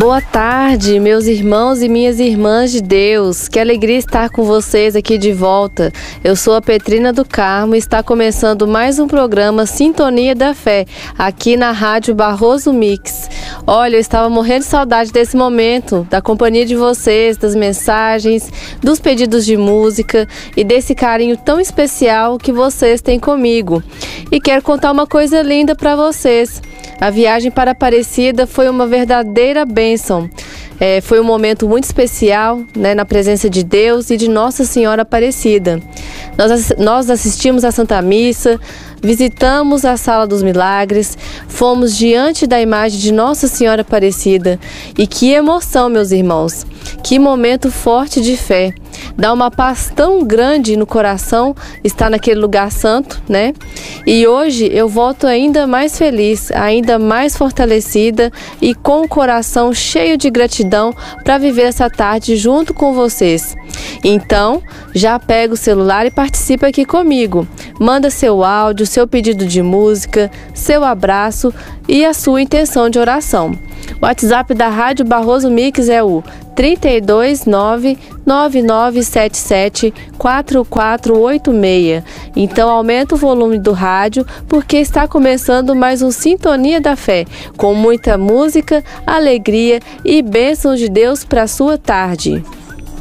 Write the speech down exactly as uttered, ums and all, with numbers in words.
Boa tarde, meus irmãos e minhas irmãs de Deus. Que alegria estar com vocês aqui de volta. Eu sou a Petrina do Carmo e está começando mais um programa Sintonia da Fé, aqui na Rádio Barroso Mix. Olha, eu estava morrendo de saudade desse momento, da companhia de vocês, das mensagens, dos pedidos de música e desse carinho tão especial que vocês têm comigo. E quero contar uma coisa linda para vocês. A viagem para Aparecida foi uma verdadeira bênção. É, foi um momento muito especial, né, na presença de Deus e de Nossa Senhora Aparecida. Nós, nós assistimos à Santa Missa, visitamos a Sala dos Milagres, fomos diante da imagem de Nossa Senhora Aparecida. E que emoção, meus irmãos! Que momento forte de fé! Dá uma paz tão grande no coração estar naquele lugar santo, né? E hoje eu volto ainda mais feliz, ainda mais fortalecida e com o coração cheio de gratidão para viver essa tarde junto com vocês. Então, já pega o celular e participa aqui comigo. Manda seu áudio, seu pedido de música, seu abraço e a sua intenção de oração. O WhatsApp da Rádio Barroso Mix é o trinta e dois, nove nove nove sete sete, quatro quatro oito seis. Então aumenta o volume do rádio porque está começando mais um Sintonia da Fé, com muita música, alegria e bênçãos de Deus para a sua tarde.